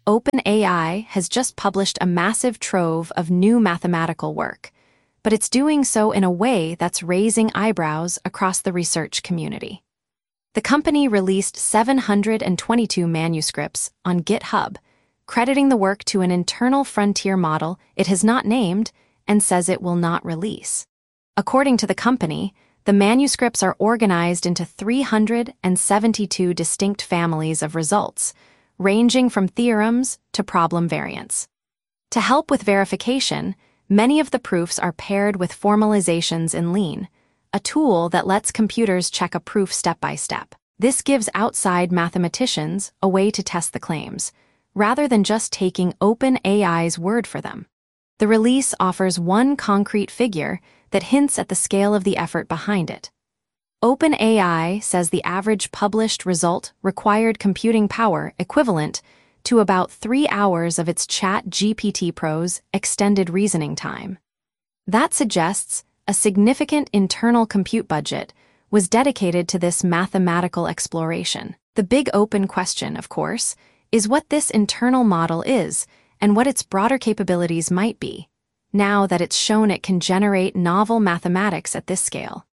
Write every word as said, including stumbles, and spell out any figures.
OpenAI has just published a massive trove of new mathematical work, but it's doing so in a way that's raising eyebrows across the research community. The company released seven hundred twenty-two manuscripts on GitHub, crediting the work to an internal frontier model it has not named and says it will not release. According to the company, the manuscripts are organized into three hundred seventy-two distinct families of results, ranging from theorems to problem variants. To help with verification, many of the proofs are paired with formalizations in Lean, a tool that lets computers check a proof step by step. This gives outside mathematicians a way to test the claims, rather than just taking OpenAI's word for them. The release offers one concrete figure that hints at the scale of the effort behind it. OpenAI says the average published result required computing power equivalent to about three hours of its ChatGPT Pro's extended reasoning time. That suggests a significant internal compute budget was dedicated to this mathematical exploration. The big open question, of course, is what this internal model is and what its broader capabilities might be, now that it's shown it can generate novel mathematics at this scale.